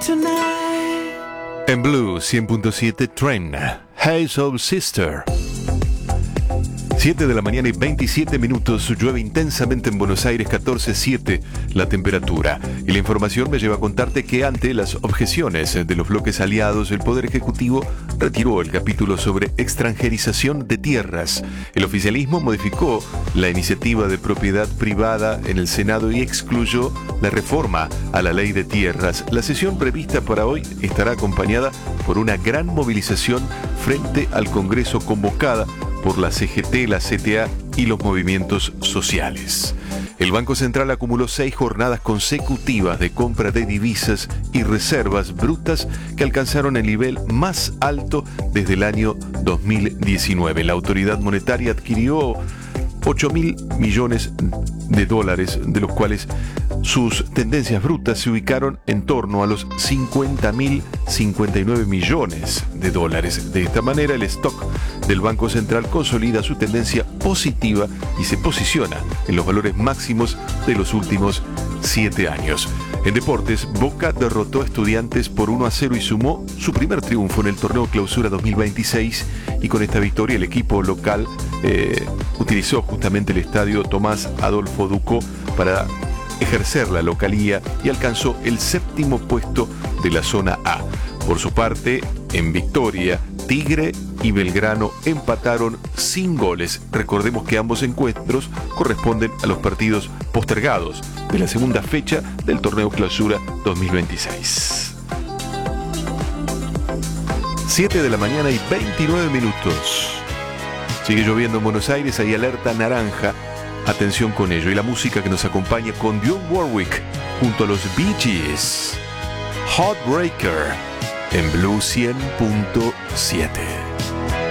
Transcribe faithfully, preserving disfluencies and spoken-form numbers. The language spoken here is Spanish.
En Blue cien punto siete, Tren, Hey Soul Sister. siete de la mañana y veintisiete minutos, llueve intensamente en Buenos Aires, catorce coma siete la temperatura. Y la información me lleva a contarte que ante las objeciones de los bloques aliados, el Poder Ejecutivo retiró el capítulo sobre extranjerización de tierras. El oficialismo modificó la iniciativa de propiedad privada en el Senado y excluyó la reforma a la ley de tierras. La sesión prevista para hoy estará acompañada por una gran movilización frente al Congreso convocada por la C G T, la C T A y los movimientos sociales. El Banco Central acumuló seis jornadas consecutivas de compra de divisas y reservas brutas que alcanzaron el nivel más alto desde el año dos mil diecinueve. La autoridad monetaria adquirió ocho mil millones de dólares, de los cuales sus tendencias brutas se ubicaron en torno a los cincuenta mil cincuenta y nueve millones de dólares. De esta manera, el stock del Banco Central consolida su tendencia positiva y se posiciona en los valores máximos de los últimos siete años. En deportes, Boca derrotó a Estudiantes por uno a cero y sumó su primer triunfo en el torneo Clausura dos mil veintiséis, y con esta victoria el equipo local eh, utilizó justamente el estadio Tomás Adolfo Ducó para ejercer la localía y alcanzó el séptimo puesto de la zona A. Por su parte, en Victoria, Tigre y Belgrano empataron sin goles. Recordemos que ambos encuentros corresponden a los partidos postergados de la segunda fecha del torneo Clausura dos mil veintiséis. siete de la mañana y veintinueve minutos. Sigue lloviendo en Buenos Aires, hay alerta naranja. Atención con ello. Y la música que nos acompaña con Dionne Warwick junto a los Bee Gees. Heartbreaker en Blue cien punto siete.